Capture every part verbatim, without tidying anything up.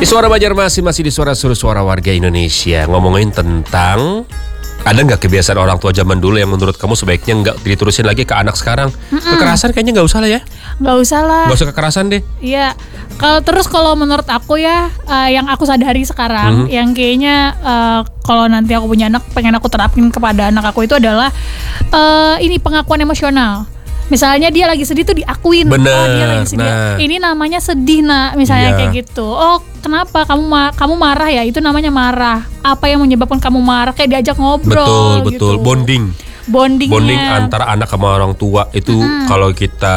Di Suara Banjarmasin masih di suara-suara warga Indonesia, ngomongin tentang ada nggak kebiasaan orang tua zaman dulu yang menurut kamu sebaiknya nggak diterusin lagi ke anak sekarang? Mm-mm. Kekerasan kayaknya nggak usah lah ya. Nggak usah lah. Nggak usah kekerasan deh. Iya. Kalau terus kalau menurut aku ya, uh, yang aku sadari sekarang, mm-hmm. yang kayaknya uh, kalau nanti aku punya anak, pengen aku terapin kepada anak aku itu adalah uh, ini pengakuan emosional. Misalnya dia lagi sedih tuh diakuin. Bener, oh, dia lagi sedih. nah. Ini namanya sedih, nak. Misalnya yeah. kayak gitu. Oh, kenapa kamu ma- kamu marah ya? Itu namanya marah. Apa yang menyebabkan kamu marah? Kayak diajak ngobrol. Betul, gitu. betul. Bonding. Bondingnya. Bonding antara anak sama orang tua itu mm-hmm. kalau kita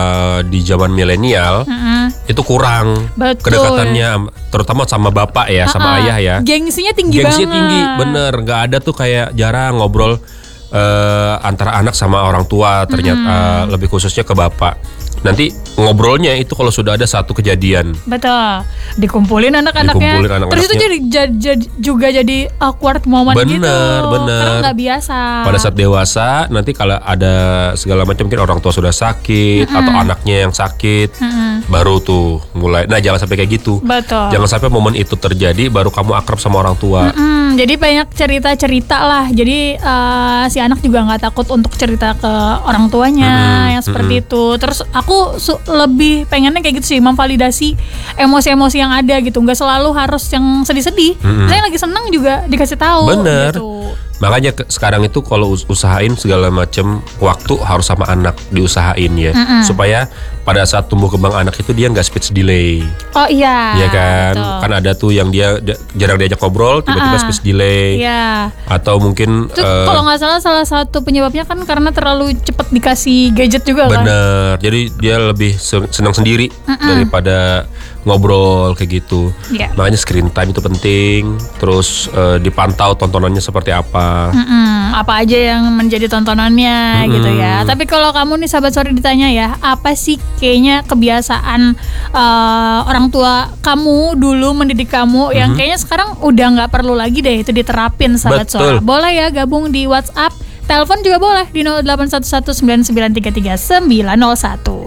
di zaman milenial mm-hmm. itu kurang. Betul. Kedekatannya, terutama sama bapak ya, sama uh-uh. ayah ya. Gengsinya tinggi Gengsinya banget. Gengsinya tinggi, bener. Gak ada tuh kayak jarang ngobrol Uh, antara anak sama orang tua ternyata hmm. uh, lebih khususnya ke bapak. Nanti ngobrolnya itu kalau sudah ada satu kejadian. Betul. Dikumpulin anak-anaknya. Dikumpulin anak-anaknya. Terus itu jadi, jadi juga jadi awkward moment bener, gitu. Bener. Karena nggak biasa. Pada saat dewasa nanti kalau ada segala macam, mungkin orang tua sudah sakit mm-hmm. atau anaknya yang sakit, mm-hmm. baru tuh mulai. Nah, jangan sampai kayak gitu. Betul. Jangan sampai momen itu terjadi baru kamu akrab sama orang tua. Mm-hmm. Jadi banyak cerita-cerita lah. Jadi uh, si anak juga nggak takut untuk cerita ke orang tuanya mm-hmm. yang seperti mm-hmm. itu. Terus aku su- lebih pengennya kayak gitu sih, memvalidasi emosi-emosi yang ada gitu. Nggak selalu harus yang sedih-sedih. Mm-hmm. Saya lagi senang juga dikasih tahu. Bener. Gitu. Makanya ke- sekarang itu kalau usahain segala macam waktu harus sama anak diusahain ya, mm-hmm. supaya pada saat tumbuh kembang anak itu dia nggak speech delay. Oh iya. Iya kan, betul. Kan ada tuh yang dia, dia jarang diajak ngobrol, tiba-tiba uh-uh. speech delay. Iya. Atau mungkin itu, uh, kalau nggak salah salah satu penyebabnya kan karena terlalu cepat dikasih gadget juga kan. Bener. Jadi dia lebih senang sendiri uh-uh. daripada ngobrol kayak gitu. Yeah. Makanya screen time itu penting. Terus uh, dipantau tontonannya seperti apa. Mm-mm, apa aja yang menjadi tontonannya mm-hmm. gitu ya. Tapi kalau kamu nih sahabat sore ditanya ya, apa sih kayaknya kebiasaan uh, orang tua kamu dulu mendidik kamu mm-hmm. yang kayaknya sekarang udah nggak perlu lagi deh itu diterapin sahabat sore. Boleh ya gabung di WhatsApp, telepon juga boleh di nol delapan satu satu sembilan sembilan tiga tiga sembilan nol satu.